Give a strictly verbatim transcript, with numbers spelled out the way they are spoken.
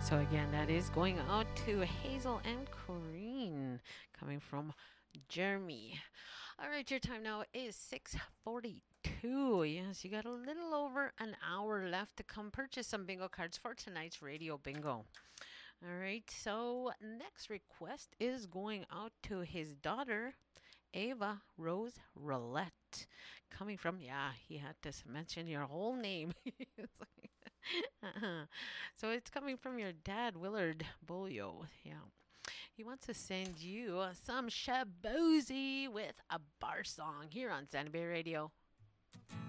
So again, that is going out to Hazel and Corrine, coming from Jeremy. All right, your time now is six forty-two. Yes, you got a little over an hour left to come purchase some bingo cards for tonight's radio bingo. All right, so next request is going out to his daughter, Ava Rose Roulette. Coming from, yeah, he had to mention your whole name. It's like, uh-huh. So it's coming from your dad, Willard Bolio. Yeah. He wants to send you some Shabozy with a bar song here on Sandy Bay Radio.